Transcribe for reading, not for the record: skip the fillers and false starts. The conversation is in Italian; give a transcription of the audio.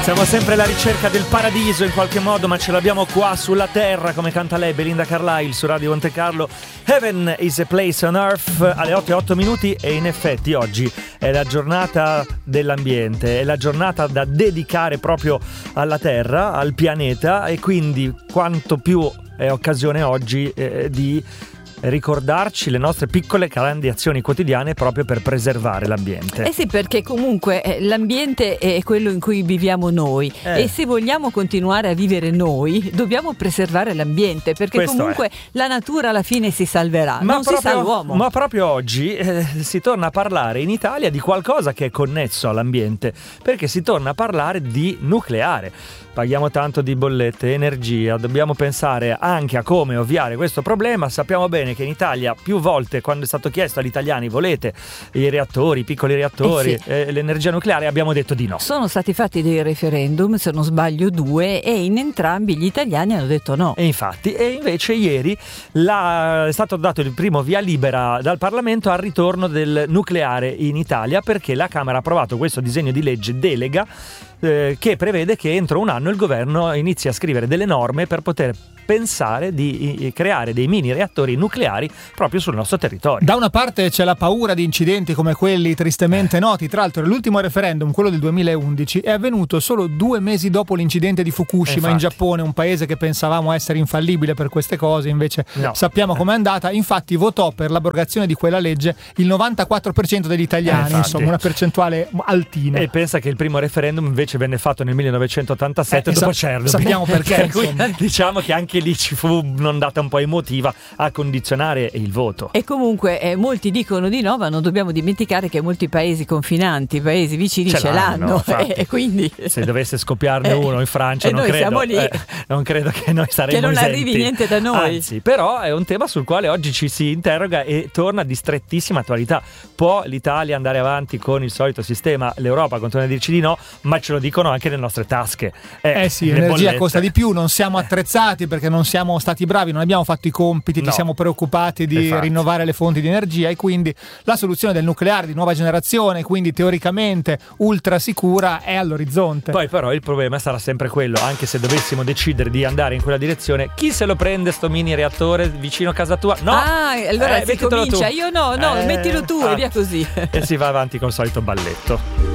Siamo sempre alla ricerca del paradiso in qualche modo, ma ce l'abbiamo qua sulla terra, come canta lei, Belinda Carlisle, su Radio Monte Carlo. Heaven is a place on earth, alle 8:08 e in effetti oggi è la giornata dell'ambiente, è la giornata da dedicare proprio alla terra, al pianeta, e quindi quanto più è occasione oggi di ricordarci le nostre piccole grandi azioni quotidiane proprio per preservare l'ambiente. Eh sì, perché comunque l'ambiente è quello in cui viviamo noi e se vogliamo continuare a vivere noi dobbiamo preservare l'ambiente, perché questo comunque la natura alla fine si salverà, non si sa l'uomo. Ma proprio oggi si torna a parlare in Italia di qualcosa che è connesso all'ambiente, perché si torna a parlare di nucleare. Paghiamo tanto di bollette, energia, dobbiamo pensare anche a come ovviare questo problema. Sappiamo bene che in Italia più volte, quando è stato chiesto agli italiani volete i reattori, i piccoli reattori, l'energia nucleare, abbiamo detto di no. Sono stati fatti dei referendum, se non sbaglio 2, e in entrambi gli italiani hanno detto no. E infatti, e invece ieri è stato dato il primo via libera dal Parlamento al ritorno del nucleare in Italia, perché la Camera ha approvato questo disegno di legge delega che prevede che entro un anno il governo inizi a scrivere delle norme per poter pensare di creare dei mini reattori nucleari proprio sul nostro territorio. Da una parte c'è la paura di incidenti come quelli tristemente noti. Tra l'altro l'ultimo referendum, quello del 2011, è avvenuto solo 2 mesi dopo l'incidente di Fukushima in Giappone, un paese che pensavamo essere infallibile per queste cose, invece sappiamo com'è andata. Infatti votò per l'abrogazione di quella legge il 94% degli italiani, insomma una percentuale altina. E pensa che il primo referendum invece venne fatto nel 1987 dopo Chernobyl. Sappiamo perché. Diciamo che anche lì ci fu un'ondata un po' emotiva a condizionare il voto. E comunque molti dicono di no, ma non dobbiamo dimenticare che molti paesi confinanti, paesi vicini ce l'hanno. E quindi se dovesse scoppiarne uno in Francia, non credo che noi saremmo che non esenti. arrivi niente da noi. Anzi, però è un tema sul quale oggi ci si interroga e torna di strettissima attualità. Può l'Italia andare avanti con il solito sistema? L'Europa continua a dirci di no, ma ce lo dicono anche le nostre tasche. Sì, l'energia costa di più, non siamo attrezzati perché non siamo stati bravi, non abbiamo fatto i compiti, ci siamo preoccupati di rinnovare le fonti di energia, e quindi la soluzione del nucleare di nuova generazione, quindi teoricamente ultra sicura, è all'orizzonte. Poi però il problema sarà sempre quello, anche se dovessimo decidere di andare in quella direzione, chi se lo prende sto mini reattore vicino a casa tua? No! Allora si comincia, io no, mettilo tu e via così. E si va avanti col solito balletto.